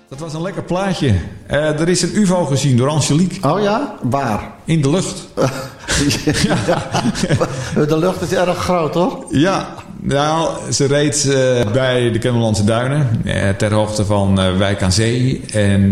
Dat was een lekker plaatje. Er is een UFO gezien door Angelique. Oh ja? Waar? In de lucht. De lucht is erg groot, toch? Ja, nou, ze reed bij de Kennemerlandse Duinen. Ter hoogte van Wijk aan Zee. En